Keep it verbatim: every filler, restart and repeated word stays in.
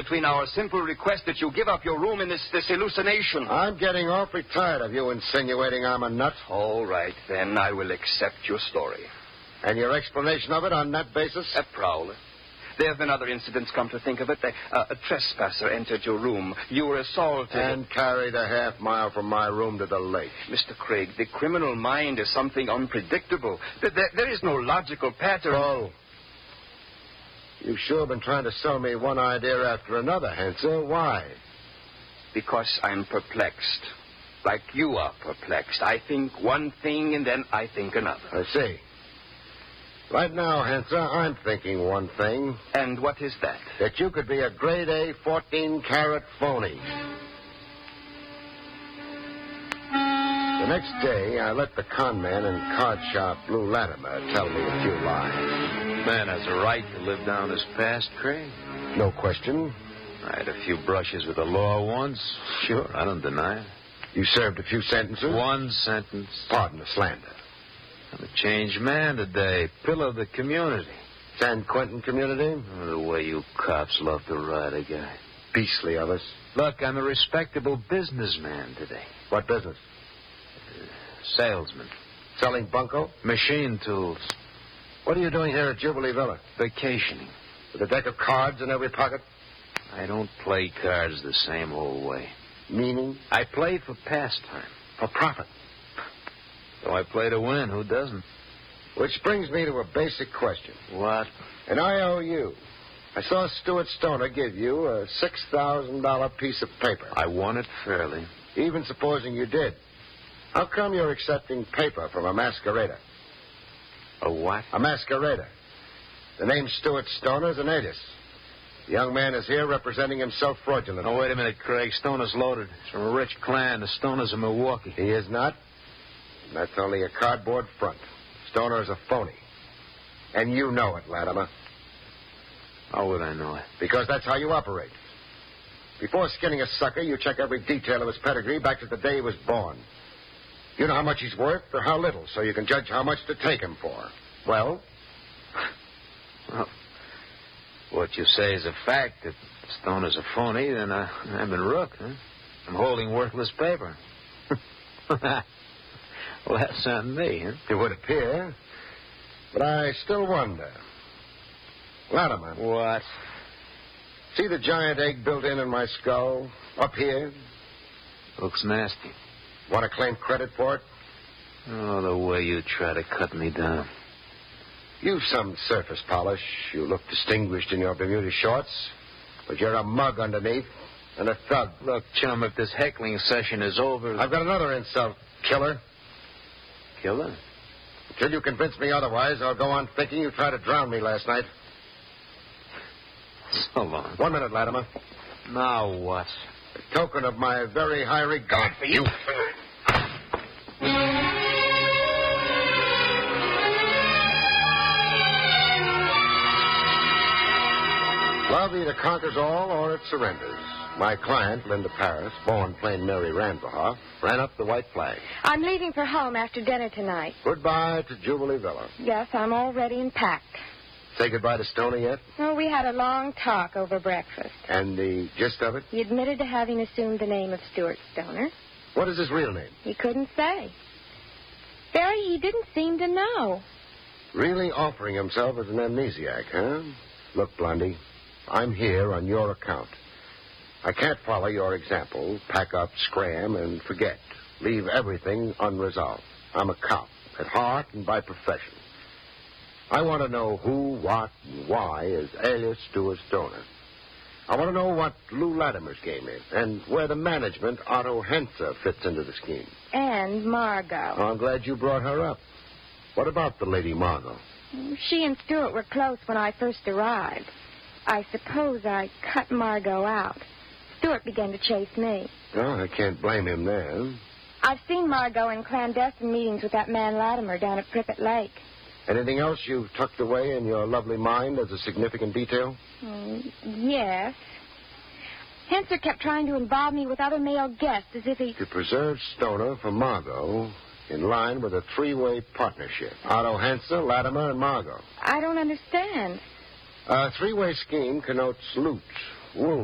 between our simple request that you give up your room in this, this hallucination. I'm getting awfully tired of you insinuating I'm a nut. All right, then. I will accept your story. And your explanation of it on that basis? A prowler. There have been other incidents, come to think of it. Uh, a trespasser entered your room. You were assaulted. And carried a half mile from my room to the lake. Mister Craig, the criminal mind is something unpredictable. There, there, there is no logical pattern. Oh. You've sure been trying to sell me one idea after another, Hanser. Why? Because I'm perplexed. Like you are perplexed. I think one thing and then I think another. I see. Right now, Hanser, I'm thinking one thing. And what is that? That you could be a grade A fourteen-carat phony. The next day, I let the con man and card shop Lou Latimer tell me a few lies. Man has a right to live down his past, Craig. No question. I had a few brushes with the law once. Sure, I don't deny it. You served a few sentences? One sentence. Pardon the slander. I'm a changed man today. Pillar of the community. San Quentin community? Oh, the way you cops love to ride a guy. Beastly of us. Look, I'm a respectable businessman today. What business? Uh, salesman. Selling bunco? Machine tools. What are you doing here at Jubilee Villa? Vacationing. With a deck of cards in every pocket? I don't play cards the same old way. Meaning? I play for pastime. For profit. So I play to win. Who doesn't? Which brings me to a basic question. What? An I O U. I saw Stuart Stoner give you a six thousand dollars piece of paper. I won it fairly. Even supposing you did. How come you're accepting paper from a masquerader? A what? A masquerader. The name Stuart Stoner is an alias. The young man is here representing himself fraudulently. Oh, wait a minute, Craig. Stoner's loaded. He's from a rich clan. The Stoners of Milwaukee. He is not. And that's only a cardboard front. Stoner is a phony. And you know it, Latimer. How would I know it? Because that's how you operate. Before skinning a sucker, you check every detail of his pedigree back to the day he was born. You know how much he's worth or how little, so you can judge how much to take him for. Well? Well, what you say is a fact. If Stoner's a phony, then I, I'm in rook, huh? I'm holding worthless paper. Well, that's on me, huh? It would appear. But I still wonder. Latimer. What? See the giant egg built in in my skull? Up here? Looks nasty. Want to claim credit for it? Oh, the way you try to cut me down. You've some surface polish. You look distinguished in your Bermuda shorts. But you're a mug underneath and a thug. Look, chum, if this heckling session is over... I've got another insult, killer. Killer? Until you convince me otherwise, I'll go on thinking you tried to drown me last night. So long. One minute, Latimer. Now what? A token of my very high regard for you. Love either conquers all or it surrenders. My client, Linda Paris, born plain Mary Randverhoff, ran up the white flag. I'm leaving for home after dinner tonight. Goodbye to Jubilee Villa. Yes, I'm all ready and packed. Say goodbye to Stoney yet? Oh, we had a long talk over breakfast. And the gist of it? He admitted to having assumed the name of Stuart Stoner. What is his real name? He couldn't say. Barry, he didn't seem to know. Really offering himself as an amnesiac, huh? Look, Blondie, I'm here on your account. I can't follow your example, pack up, scram, and forget. Leave everything unresolved. I'm a cop, at heart and by profession. I want to know who, what, and why is alias Stuart Stoner. I want to know what Lou Latimer's game is, and where the management, Otto Henser, fits into the scheme. And Margot. Oh, I'm glad you brought her up. What about the Lady Margot? She and Stuart were close when I first arrived. I suppose I cut Margot out. Stuart began to chase me. Oh, I can't blame him there. I've seen Margot in clandestine meetings with that man Latimer down at Prickett Lake. Anything else you've tucked away in your lovely mind as a significant detail? Mm, yes. Henser kept trying to involve me with other male guests as if he... To preserve Stoner for Margot in line with a three-way partnership. Otto Henser, Latimer, and Margot. I don't understand. A three-way scheme connotes loot, wound.